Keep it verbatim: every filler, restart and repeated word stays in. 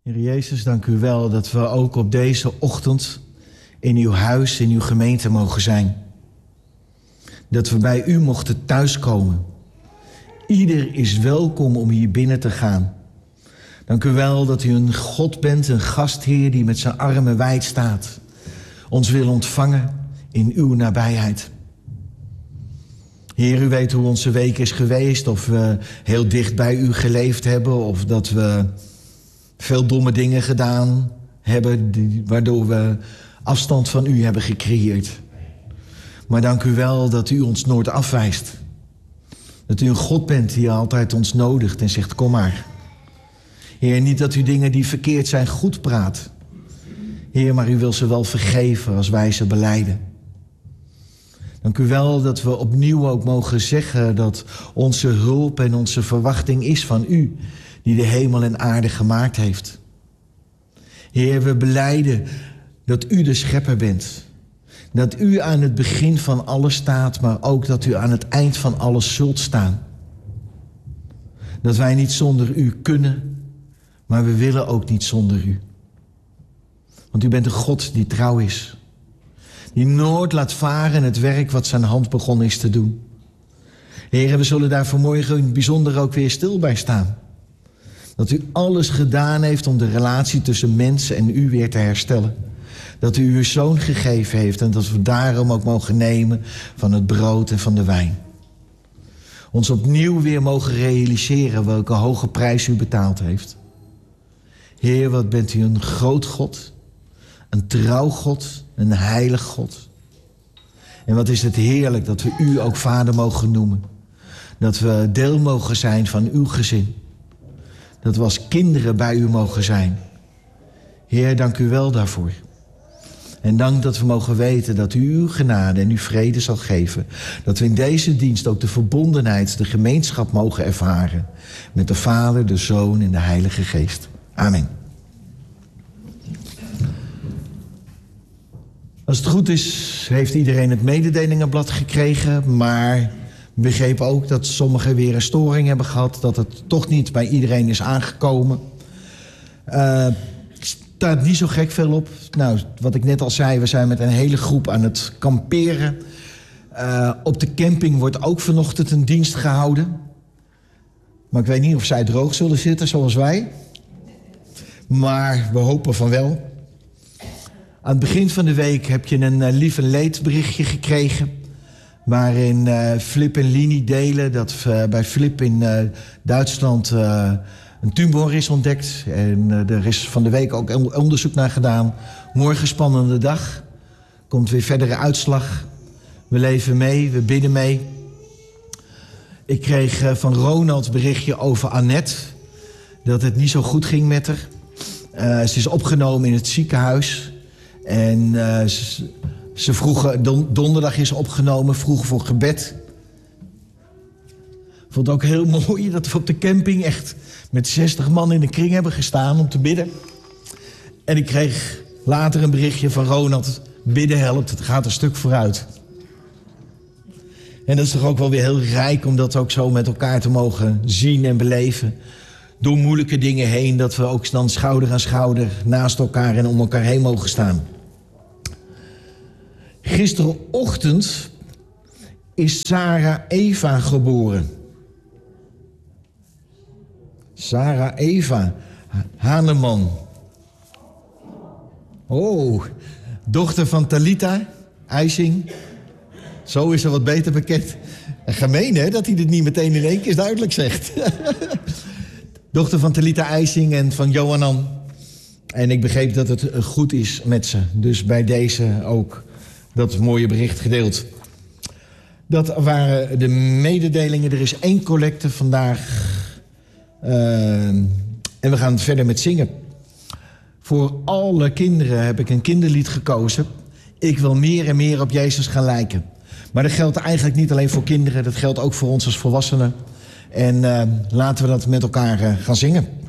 Heer Jezus, dank u wel dat we ook op deze ochtend in uw huis, in uw gemeente mogen zijn. Dat we bij u mochten thuiskomen. Ieder is welkom om hier binnen te gaan. Dank u wel dat u een God bent, een gastheer die met zijn armen wijd staat. Ons wil ontvangen in uw nabijheid. Heer, u weet hoe onze week is geweest. Of we heel dicht bij u geleefd hebben. Of dat we veel domme dingen gedaan hebben, die, waardoor we afstand van u hebben gecreëerd. Maar dank u wel dat u ons nooit afwijst. Dat u een God bent die altijd ons nodigt en zegt, kom maar. Heer, niet dat u dingen die verkeerd zijn goed praat. Heer, maar u wil ze wel vergeven als wij ze belijden. Dank u wel dat we opnieuw ook mogen zeggen dat onze hulp en onze verwachting is van u, die de hemel en aarde gemaakt heeft. Heer, we belijden dat u de schepper bent. Dat u aan het begin van alles staat, maar ook dat u aan het eind van alles zult staan. Dat wij niet zonder u kunnen, maar we willen ook niet zonder u. Want u bent een God die trouw is. Die nooit laat varen het werk wat zijn hand begonnen is te doen. Heer, we zullen daar vanmorgen in het bijzonder ook weer stil bij staan. Dat u alles gedaan heeft om de relatie tussen mensen en u weer te herstellen. Dat u uw zoon gegeven heeft en dat we daarom ook mogen nemen van het brood en van de wijn. Ons opnieuw weer mogen realiseren welke hoge prijs u betaald heeft. Heer, wat bent u een groot God, een trouw God, een heilig God. En wat is het heerlijk dat we u ook vader mogen noemen. Dat we deel mogen zijn van uw gezin. Dat we als kinderen bij u mogen zijn. Heer, dank u wel daarvoor. En dank dat we mogen weten dat u uw genade en uw vrede zal geven. Dat we in deze dienst ook de verbondenheid, de gemeenschap mogen ervaren. Met de Vader, de Zoon en de Heilige Geest. Amen. Als het goed is, heeft iedereen het mededelingenblad gekregen. Maar begreep ook dat sommigen weer een storing hebben gehad. Dat het toch niet bij iedereen is aangekomen. Uh, staat niet zo gek veel op. Nou, wat ik net al zei, we zijn met een hele groep aan het kamperen. Uh, op de camping wordt ook vanochtend een dienst gehouden. Maar ik weet niet of zij droog zullen zitten zoals wij. Maar we hopen van wel. Aan het begin van de week heb je een uh, lief en leed berichtje gekregen. Waarin uh, Flip en Lini delen dat uh, bij Flip in uh, Duitsland uh, een tumor is ontdekt. En uh, er is van de week ook onderzoek naar gedaan. Morgen spannende dag. Komt weer verdere uitslag. We leven mee, we bidden mee. Ik kreeg uh, van Ronald berichtje over Annette. Dat het niet zo goed ging met haar. Uh, ze is opgenomen in het ziekenhuis. En uh, ze, ze vroegen, don, donderdag is opgenomen, vroegen voor gebed. Ik vond het ook heel mooi dat we op de camping echt met zestig man in de kring hebben gestaan om te bidden. En ik kreeg later een berichtje van Ronald, bidden helpt, het gaat een stuk vooruit. En dat is toch ook wel weer heel rijk om dat ook zo met elkaar te mogen zien en beleven. Door moeilijke dingen heen, dat we ook dan schouder aan schouder naast elkaar en om elkaar heen mogen staan. Gisterenochtend is Sarah Eva geboren. Sarah Eva Haneman. Oh, dochter van Talita IJsing. Zo is ze wat beter bekend. En gemeen, hè, dat hij dit niet meteen in één keer duidelijk zegt. Dochter van Talita IJsing en van Johanan. En ik begreep dat het goed is met ze. Dus bij deze ook dat mooie bericht gedeeld. Dat waren de mededelingen. Er is één collecte vandaag. Uh, en we gaan verder met zingen. Voor alle kinderen heb ik een kinderlied gekozen. Ik wil meer en meer op Jezus gaan lijken. Maar dat geldt eigenlijk niet alleen voor kinderen. Dat geldt ook voor ons als volwassenen. En uh, laten we dat met elkaar uh, gaan zingen.